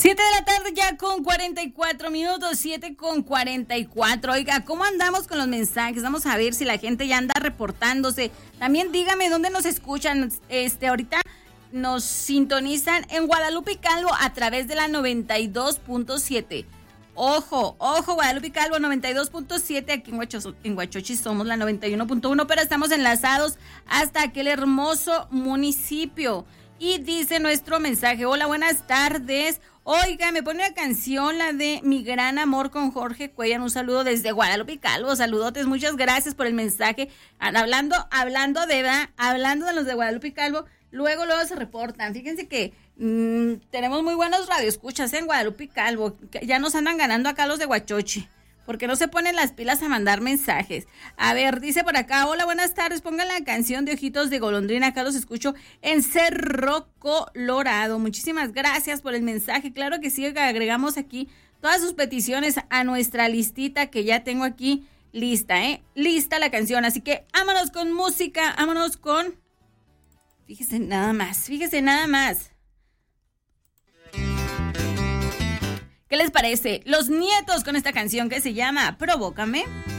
7 de la tarde ya con 44 minutos, 7:44. Oiga, ¿cómo andamos con los mensajes? Vamos a ver si la gente ya anda reportándose. También dígame dónde nos escuchan. Ahorita nos sintonizan en Guadalupe Calvo a través de la 92.7. Ojo, Guadalupe Calvo 92.7, aquí en Huachochi somos la 91.1, pero estamos enlazados hasta aquel hermoso municipio. Y dice nuestro mensaje: hola, buenas tardes. Oiga, me pone una canción, la de Mi Gran Amor con Jorge Cuellar. Un saludo desde Guadalupe Calvo, saludotes, muchas gracias por el mensaje. Hablando de los de Guadalupe Calvo, luego se reportan. Fíjense que tenemos muy buenos radioescuchas en Guadalupe Calvo. Ya nos andan ganando acá los de Huachochi, porque no se ponen las pilas a mandar mensajes. A ver, dice por acá: hola, buenas tardes, pongan la canción de Ojitos de Golondrina, acá los escucho en Cerro Colorado. Muchísimas gracias por el mensaje. Claro que sí, agregamos aquí todas sus peticiones a nuestra listita que ya tengo aquí lista, lista la canción. Así que vámonos con música, vámonos con... Fíjese nada más. ¿Qué les parece? Los Nietos con esta canción que se llama Provócame.